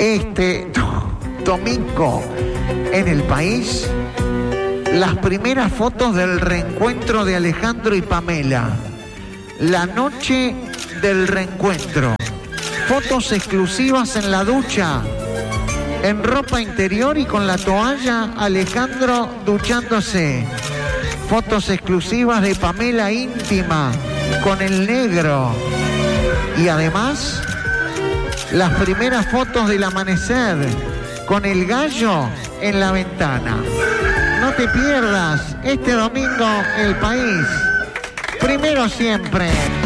Este domingo en El País, las primeras fotos del reencuentro de Alejandro y Pamela. La noche del reencuentro. Fotos exclusivas en la ducha, en ropa interior y con la toalla, Alejandro duchándose. Fotos exclusivas de Pamela íntima, con el negro. Y además, las primeras fotos del amanecer, con el gallo en la ventana. No te pierdas este domingo El País. Primero siempre.